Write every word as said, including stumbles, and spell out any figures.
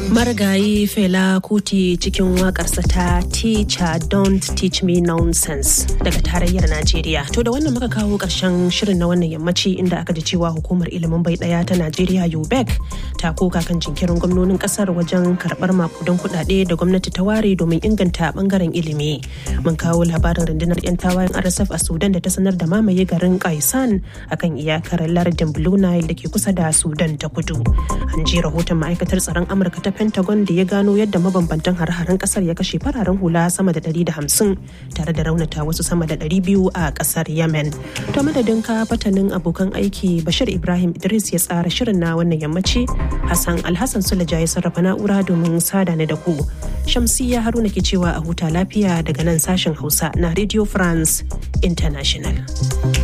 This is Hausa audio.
Marigayi Fela Kuti cikin waƙarsa ta Teacher Don't Teach Me Nonsense daga tarayyar Najeriya. To da wannan muka kawo ƙarshen shirin na wannan yammaci inda aka ji cewa hukumar ilimin bai ɗaya ta Najeriya U B E C ta koka kan jinkirin gwamnonin ƙasar wajen karɓar makudan kuɗaɗe da gwamnati ta ware domin inganta ɓangaren ilimi. Mun kawo labarin rundunar 'yan tawayen R S F a Sudan da ta sanar da mamaye garin Kaisan akan iyakar lardin Blue Nile da ke kusa da Sudan ta kudu. An ji rahoton ma'aikatar tsaron Amurka ta Pentagon da ya gano yadda mabambantan har-haren kasar ya kashe fararen hula sama da ɗari da hamsin tare da raunata wasu sama da ɗari biyu a kasar Yemen. To madadin ka fatanin abokan aiki Bashir Ibrahim Idris ya tsara shirin na wannan yammaci, Hassan Alhassan Sulaja ya sarrafa na'ura domin sada ni da ku. Shamsiyya Haruna ke cewa a huta lafiya daga nan sashen Hausa na Radio France International.